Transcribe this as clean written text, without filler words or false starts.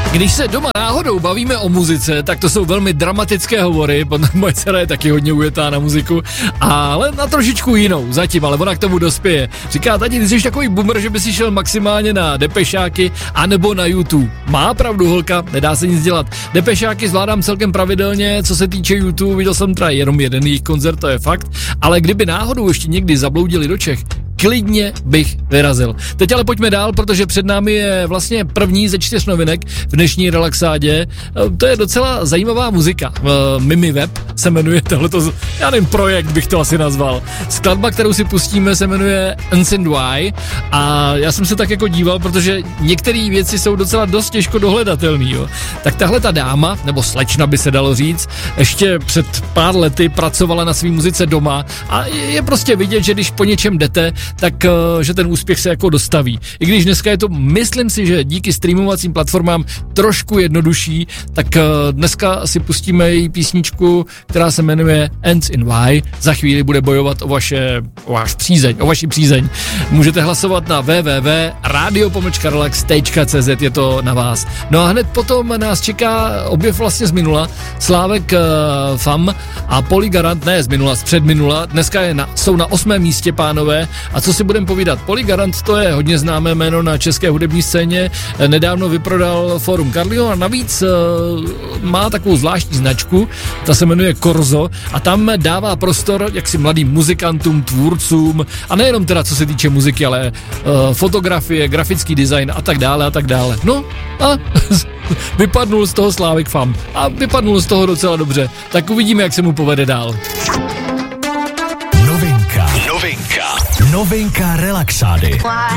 Když se doma náhodou bavíme o muzice, tak to jsou velmi dramatické hovory, moje dcera je taky hodně ujetá na muziku, ale na trošičku jinou zatím, ale ona k tomu dospěje. Říká, tati, ty jsi takový boomer, že by si šel maximálně na Depešáky anebo na YouTube. Má pravdu holka, nedá se nic dělat. Depešáky zvládám celkem pravidelně, co se týče YouTube, viděl jsem teda jenom jeden jejich koncert, to je fakt, ale kdyby náhodou ještě někdy zabloudili do Čech, klidně bych vyrazil. Teď ale pojďme dál, protože před námi je vlastně první ze 4 novinek v dnešní relaxádě. To je docela zajímavá muzika. Mimi Web se jmenuje tohleto, já nevím, projekt bych to asi nazval. Skladba, kterou si pustíme, se jmenuje Ancient Why a já jsem se tak jako díval, protože některé věci jsou docela dost těžko dohledatelný, jo. Tak tahle ta dáma, nebo slečna by se dalo říct, ještě před pár lety pracovala na svý muzice doma a je prostě vidět, že když po něčem jdete, tak že ten úspěch se jako dostaví. I když dneska je to, myslím si, že díky streamovacím platformám trošku jednodušší, tak dneska si pustíme její písničku, která se jmenuje Ends in Why. Za chvíli bude bojovat o vaši přízeň. Můžete hlasovat na www.radio-relax.cz, je to na vás. No a hned potom nás čeká objev vlastně z minula. Slávek Fam a Poli Garant, ne z minula, z předminula. Dneska jsou na 8. místě, pánové. A co si budeme povídat? Poli Garant, to je hodně známé jméno na české hudební scéně. Nedávno vyprodal Forum Carlio a navíc má takovou zvláštní značku, ta se jmenuje Corzo a tam dává prostor jaksi mladým muzikantům, tvůrcům a nejenom teda co se týče muziky, ale fotografie, grafický design a tak dále a tak dále. No a vypadnul z toho Slávek Fam a vypadnul z toho docela dobře. Tak uvidíme, jak se mu povede dál. Novinka relaxády.